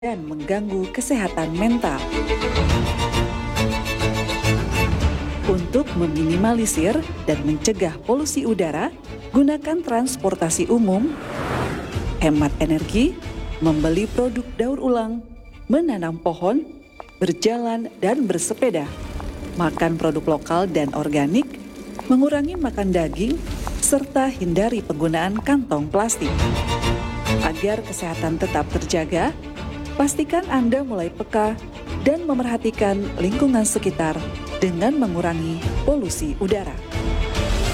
dan mengganggu kesehatan mental. Untuk meminimalisir dan mencegah polusi udara, gunakan transportasi umum, hemat energi, membeli produk daur ulang, menanam pohon, berjalan dan bersepeda, makan produk lokal dan organik, mengurangi makan daging, serta hindari penggunaan kantong plastik. Agar kesehatan tetap terjaga, pastikan Anda mulai peka dan memerhatikan lingkungan sekitar dengan mengurangi polusi udara.